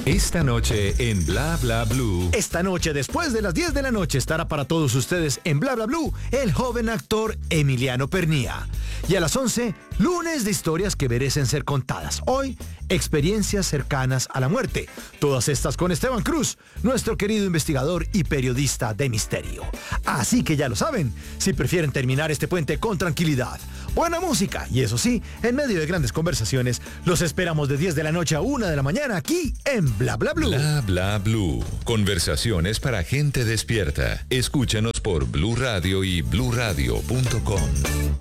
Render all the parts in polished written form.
Esta noche en Bla Bla Blue. Esta noche, después de las 10 de la noche, estará para todos ustedes en Bla Bla Blue el joven actor Emiliano Pernía. Y a las 11, lunes de historias que merecen ser contadas. Hoy, experiencias cercanas a la muerte. Todas estas con Esteban Cruz, nuestro querido investigador y periodista de misterio. Así que ya lo saben, si prefieren terminar este puente con tranquilidad, buena música y eso sí, en medio de grandes conversaciones, los esperamos de 10 de la noche a 1 de la mañana aquí en Bla Bla Blue. Bla Bla Blue. Conversaciones para gente despierta. Escúchanos por Blue Radio y bluradio.com.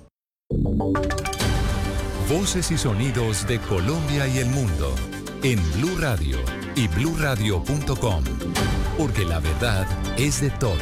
Voces y sonidos de Colombia y el mundo en Blue Radio y bluradio.com. Porque la verdad es de todos.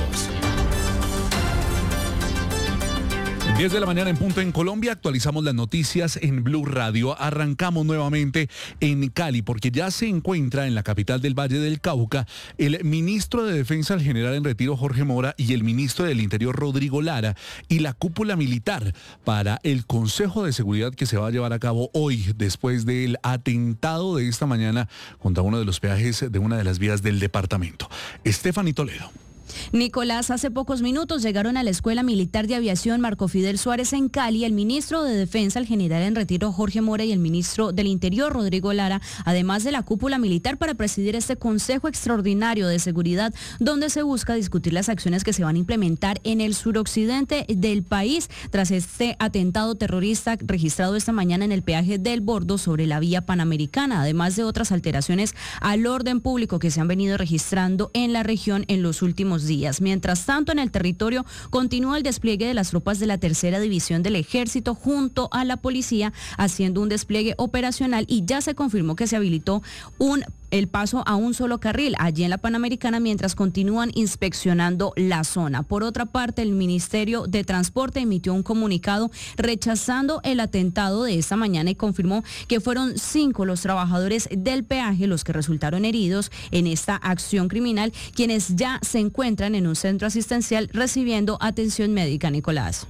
10 de la mañana en punto en Colombia, actualizamos las noticias en Blue Radio. Arrancamos nuevamente en Cali porque ya se encuentra en la capital del Valle del Cauca el ministro de Defensa, el general en retiro Jorge Mora, y el ministro del Interior Rodrigo Lara, y la cúpula militar para el Consejo de Seguridad que se va a llevar a cabo hoy después del atentado de esta mañana contra uno de los peajes de una de las vías del departamento. Stephanie Toledo. Nicolás, hace pocos minutos llegaron a la Escuela Militar de Aviación Marco Fidel Suárez en Cali el ministro de Defensa, el general en retiro Jorge Mora, y el ministro del Interior Rodrigo Lara, además de la cúpula militar, para presidir este Consejo Extraordinario de Seguridad, donde se busca discutir las acciones que se van a implementar en el suroccidente del país tras este atentado terrorista registrado esta mañana en el peaje del Bordo sobre la vía Panamericana, además de otras alteraciones al orden público que se han venido registrando en la región en los últimos días. Mientras tanto, en el territorio continúa el despliegue de las tropas de la Tercera División del Ejército junto a la policía, haciendo un despliegue operacional, y ya se confirmó que se habilitó el paso a un solo carril allí en la Panamericana mientras continúan inspeccionando la zona. Por otra parte, el Ministerio de Transporte emitió un comunicado rechazando el atentado de esta mañana y confirmó que fueron 5 los trabajadores del peaje los que resultaron heridos en esta acción criminal, quienes ya se encuentran en un centro asistencial recibiendo atención médica. Nicolás.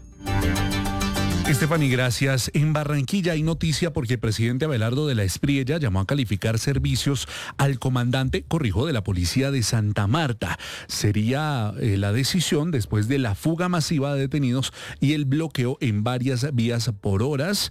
Stephanie, gracias. En Barranquilla hay noticia porque el presidente Abelardo de la Espriella llamó a calificar servicios al comandante, de la policía de Santa Marta. Sería la decisión después de la fuga masiva de detenidos y el bloqueo en varias vías por horas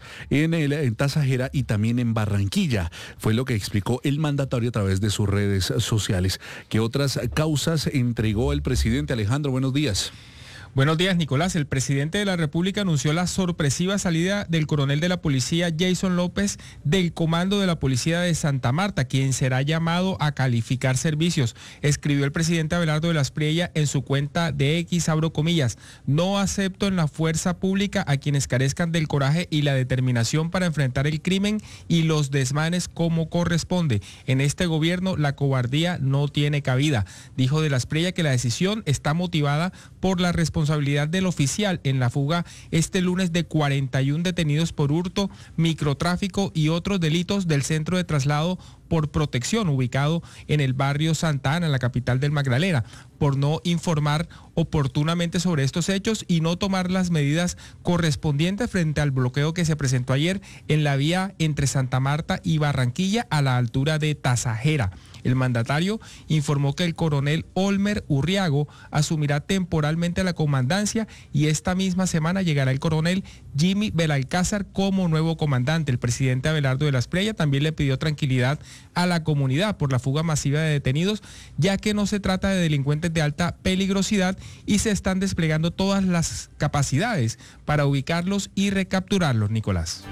en Tasajera y también en Barranquilla. Fue lo que explicó el mandatario a través de sus redes sociales. ¿Qué otras causas entregó el presidente? Alejandro, buenos días. Buenos días, Nicolás. El presidente de la República anunció la sorpresiva salida del coronel de la policía Jason López del comando de la policía de Santa Marta, quien será llamado a calificar servicios. Escribió el presidente Abelardo de la Espriella en su cuenta de X, abro comillas: no acepto en la fuerza pública a quienes carezcan del coraje y la determinación para enfrentar el crimen y los desmanes como corresponde. En este gobierno la cobardía no tiene cabida. Dijo de la Espriella que la decisión está motivada por la responsabilidad del oficial en la fuga este lunes de 41 detenidos por hurto, microtráfico y otros delitos del centro de traslado por protección ubicado en el barrio Santa Ana, en la capital del Magdalena, por no informar oportunamente sobre estos hechos y no tomar las medidas correspondientes frente al bloqueo que se presentó ayer en la vía entre Santa Marta y Barranquilla a la altura de Tasajera. El mandatario informó que el coronel Olmer Urriago asumirá temporalmente la comandancia y esta misma semana llegará el coronel Jimmy Belalcázar como nuevo comandante. El presidente Abelardo de la Espriella también le pidió tranquilidad a la comunidad por la fuga masiva de detenidos, ya que no se trata de delincuentes de alta peligrosidad y se están desplegando todas las capacidades para ubicarlos y recapturarlos, Nicolás.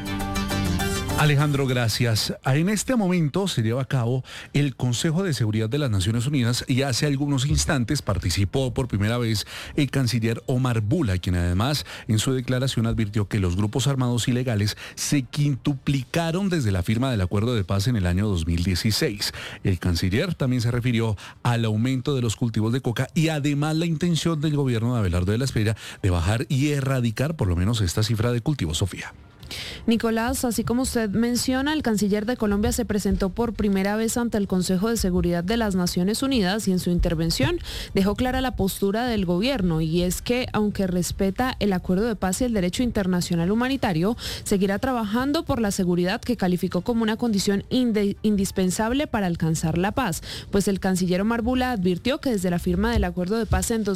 Alejandro, gracias. En este momento se lleva a cabo el Consejo de Seguridad de las Naciones Unidas y hace algunos instantes participó por primera vez el canciller Omar Bula, quien además en su declaración advirtió que los grupos armados ilegales se quintuplicaron desde la firma del acuerdo de paz en el año 2016. El canciller también se refirió al aumento de los cultivos de coca y además la intención del gobierno de Abelardo de la Espriella de bajar y erradicar por lo menos esta cifra de cultivos, Sofía. Nicolás, así como usted menciona, el canciller de Colombia se presentó por primera vez ante el Consejo de Seguridad de las Naciones Unidas y en su intervención dejó clara la postura del gobierno, y es que, aunque respeta el acuerdo de paz y el derecho internacional humanitario, seguirá trabajando por la seguridad, que calificó como una condición indispensable para alcanzar la paz. Pues el canciller Omar Bula advirtió que desde la firma del acuerdo de paz en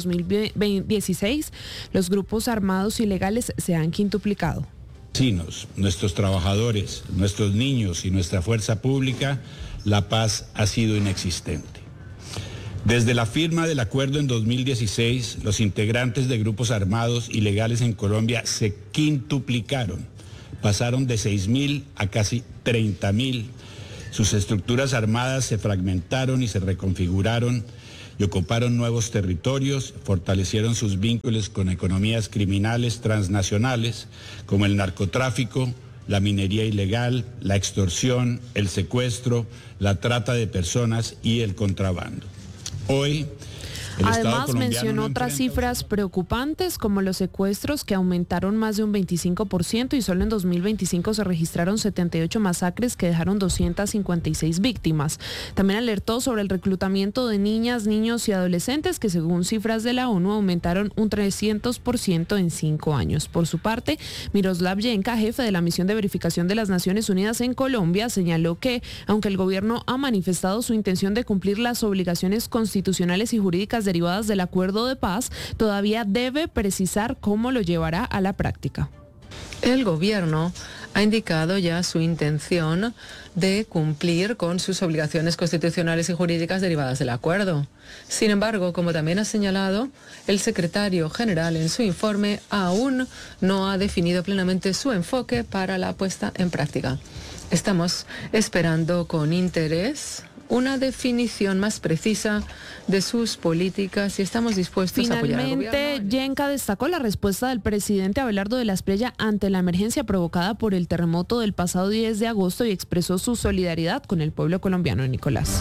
2016, los grupos armados ilegales se han quintuplicado. Nuestros trabajadores, nuestros niños y nuestra fuerza pública, la paz ha sido inexistente. Desde la firma del acuerdo en 2016, los integrantes de grupos armados ilegales en Colombia se quintuplicaron, pasaron de 6.000 a casi 30.000. Sus estructuras armadas se fragmentaron y se reconfiguraron y ocuparon nuevos territorios, fortalecieron sus vínculos con economías criminales transnacionales como el narcotráfico, la minería ilegal, la extorsión, el secuestro, la trata de personas y el contrabando. Hoy, además, mencionó otras cifras preocupantes, como los secuestros, que aumentaron más de un 25%, y solo en 2025 se registraron 78 masacres que dejaron 256 víctimas. También alertó sobre el reclutamiento de niñas, niños y adolescentes, que según cifras de la ONU aumentaron un 300% en 5 años. Por su parte, Miroslav Yenka, jefe de la misión de verificación de las Naciones Unidas en Colombia, señaló que, aunque el gobierno ha manifestado su intención de cumplir las obligaciones constitucionales y jurídicas derivadas del acuerdo de paz, todavía debe precisar cómo lo llevará a la práctica. El gobierno ha indicado ya su intención de cumplir con sus obligaciones constitucionales y jurídicas derivadas del acuerdo. Sin embargo, como también ha señalado, el secretario general en su informe aún no ha definido plenamente su enfoque para la puesta en práctica. Estamos esperando con interés una definición más precisa de sus políticas y estamos dispuestos a apoyar al gobierno. Finalmente, Yenka destacó la respuesta del presidente Abelardo de la Espriella ante la emergencia provocada por el terremoto del pasado 10 de agosto y expresó su solidaridad con el pueblo colombiano. Nicolás.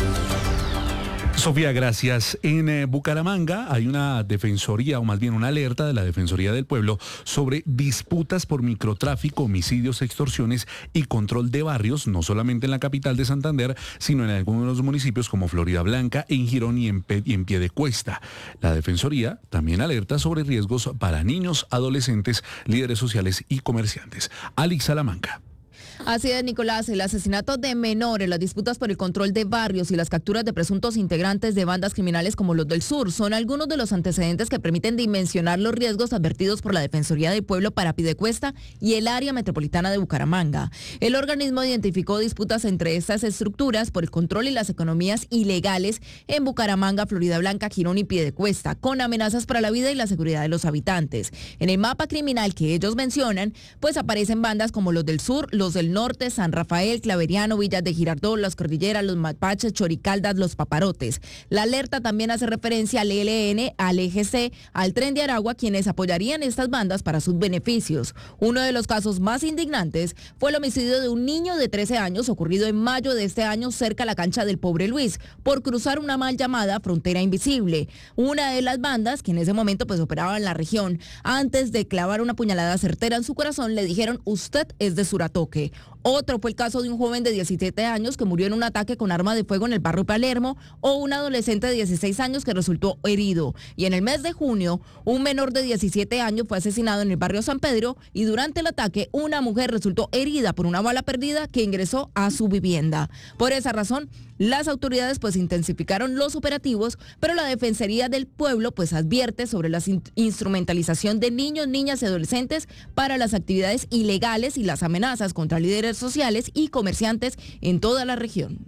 Sofía, gracias. En Bucaramanga hay una defensoría, o más bien una alerta de la Defensoría del Pueblo sobre disputas por microtráfico, homicidios, extorsiones y control de barrios, no solamente en la capital de Santander, sino en algunos municipios como Florida Blanca, en Girón y en Piedecuesta. La Defensoría también alerta sobre riesgos para niños, adolescentes, líderes sociales y comerciantes. Alex Salamanca. Así es, Nicolás, el asesinato de menores, las disputas por el control de barrios y las capturas de presuntos integrantes de bandas criminales como los del Sur son algunos de los antecedentes que permiten dimensionar los riesgos advertidos por la Defensoría del Pueblo para Piedecuesta y el área metropolitana de Bucaramanga. El organismo identificó disputas entre estas estructuras por el control y las economías ilegales en Bucaramanga, Florida Blanca, Girón y Piedecuesta, con amenazas para la vida y la seguridad de los habitantes. En el mapa criminal que ellos mencionan, pues aparecen bandas como los del Sur, los del Norte, San Rafael, Claveriano, Villas de Girardot, Las Cordilleras, Los Mapaches, Choricaldas, Los Paparotes. La alerta también hace referencia al ELN, al EGC, al Tren de Aragua, quienes apoyarían estas bandas para sus beneficios. Uno de los casos más indignantes fue el homicidio de un niño de 13 años ocurrido en mayo de este año cerca a la cancha del Pobre Luis por cruzar una mal llamada frontera invisible. Una de las bandas, que en ese momento pues operaba en la región, antes de clavar una puñalada certera en su corazón, le dijeron: usted es de Suratoque. Otro fue el caso de un joven de 17 años que murió en un ataque con arma de fuego en el barrio Palermo, o un adolescente de 16 años que resultó herido. Y en el mes de junio, un menor de 17 años fue asesinado en el barrio San Pedro, y durante el ataque una mujer resultó herida por una bala perdida que ingresó a su vivienda. Por esa razón, las autoridades pues intensificaron los operativos, pero la Defensoría del Pueblo pues advierte sobre la instrumentalización de niños, niñas y adolescentes para las actividades ilegales y las amenazas contra líderes sociales y comerciantes en toda la región.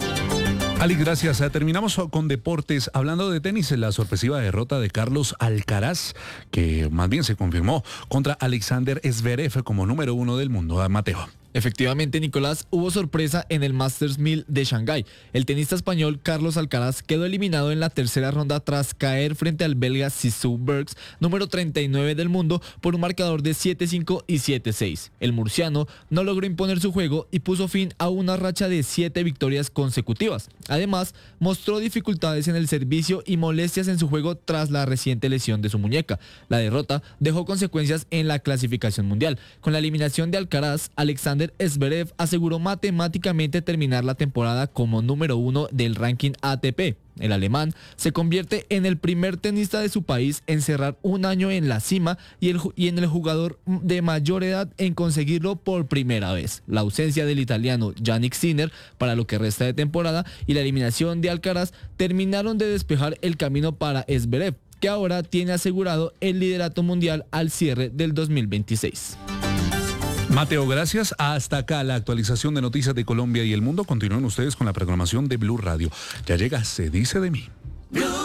Ali, gracias. Terminamos con deportes. Hablando de tenis, la sorpresiva derrota de Carlos Alcaraz, que más bien se confirmó contra Alexander Zverev como número 1 del mundo. Mateo. Efectivamente, Nicolás, hubo sorpresa en el Masters 1000 de Shanghái. El tenista español Carlos Alcaraz quedó eliminado en la tercera ronda tras caer frente al belga Sissou Bergs, número 39 del mundo, por un marcador de 7-5 y 7-6. El murciano no logró imponer su juego y puso fin a una racha de 7 victorias consecutivas. Además, mostró dificultades en el servicio y molestias en su juego tras la reciente lesión de su muñeca. La derrota dejó consecuencias en la clasificación mundial. Con la eliminación de Alcaraz, Alexander Zverev aseguró matemáticamente terminar la temporada como número 1 del ranking ATP. El alemán se convierte en el primer tenista de su país en cerrar un año en la cima y en el jugador de mayor edad en conseguirlo por primera vez. La ausencia del italiano Jannik Sinner para lo que resta de temporada y la eliminación de Alcaraz terminaron de despejar el camino para Zverev, que ahora tiene asegurado el liderato mundial al cierre del 2026. Mateo, gracias. Hasta acá la actualización de noticias de Colombia y el mundo. Continúen ustedes con la programación de Blue Radio. Ya llega Se Dice de Mí.